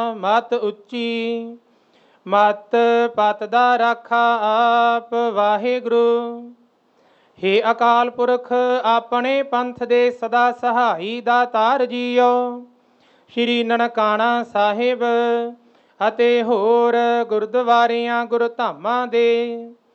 ਮਤ ਉੱਚੀ। ਮਤ ਪਤ ਦਾ ਰਾਖਾ ਆਪ ਵਾਹਿਗੁਰੂ। ਹੇ ਅਕਾਲ ਪੁਰਖ ਆਪਣੇ ਪੰਥ ਦੇ ਸਦਾ ਸਹਾਈ ਦਾਤਾਰ ਜੀਓ। ਸ਼੍ਰੀ ਨਨਕਾਣਾ ਸਾਹਿਬ ਅਤੇ ਹੋਰ ਗੁਰਦੁਆਰਿਆਂ ਗੁਰਧਾਮਾਂ ਦੇ